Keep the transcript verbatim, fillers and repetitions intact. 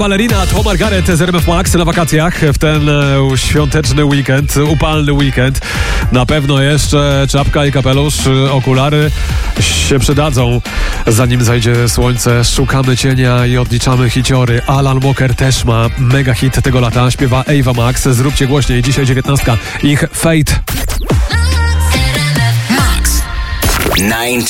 Ballerina to Margaret z R M F Max na wakacjach w ten e, świąteczny weekend, upalny weekend. Na pewno jeszcze czapka i kapelusz, okulary się przydadzą, zanim zajdzie słońce. Szukamy cienia i odliczamy hiciory. Alan Walker też ma mega hit tego lata. Śpiewa Ava Max. Zróbcie głośniej. Dzisiaj dziewiętnastka. Ich Fate. Max. dziewięćdziesiąt